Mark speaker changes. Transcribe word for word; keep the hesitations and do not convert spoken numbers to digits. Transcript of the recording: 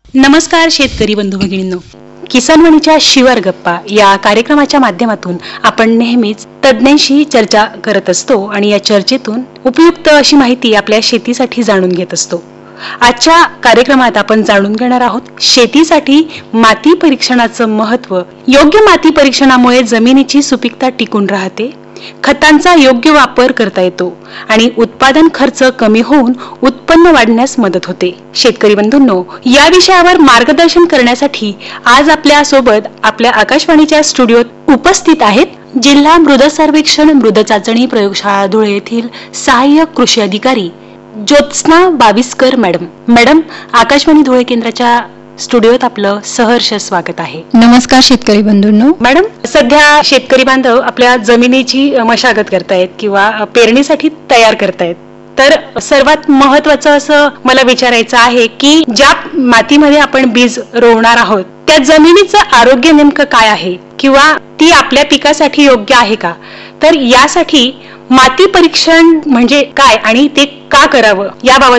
Speaker 1: नमस्कार शेतकरी बंधू भगिनींनो, किसानवाणीच्या शिवार गप्पा या कार्यक्रमाच्या माध्यमातून आपण नेहमीच तज्ञांशी चर्चा करत असतो आणि या चर्चेतून उपयुक्त अशी माहिती आपल्या शेतीसाठी जाणून घेत असतो. आजच्या कार्यक्रमात आपण जाणून घेणार आहोत शेतीसाठी माती परीक्षणाचं महत्त्व. योग्य माती परीक्षणामुळे जमिनीची सुपीकता टिकून राहते, खतांचा योग्य वापर करता येतो आणि उत्पादन खर्च कमी होऊन उत्पन्न वाढण्यास मदत होते. शेतकरी बंधूंनो, या विषयावर मार्गदर्शन करण्यासाठी आज आपल्या सोबत आपल्या आकाशवाणीच्या स्टुडिओत उपस्थित आहेत जिल्हा मृद सर्वेक्षण मृद चाचणी प्रयोगशाळा धुळे येथील सहाय्यक कृषी अधिकारी ज्योत्स्ना बाविस्कर मॅडम. मॅडम, आकाशवाणी धुळे केंद्राच्या स्टुडिओत आपलं सहर्ष स्वागत आहे.
Speaker 2: नमस्कार शेतकरी बंधूंनो.
Speaker 1: मॅडम, सध्या शेतकरी बांधव आपल्या जमिनीची मशागत करतायत किंवा पेरणीसाठी तयार करतायत, तर सर्वात महत्वाचं असं मला विचारायचं आहे की ज्या मातीमध्ये आपण बीज रोवणार आहोत त्या जमिनीचं आरोग्य नेमकं काय आहे किंवा ती आपल्या पिकासाठी योग्य आहे का? तर यासाठी माती परीक्षण म्हणजे काय आणि ते का करावं याबाबत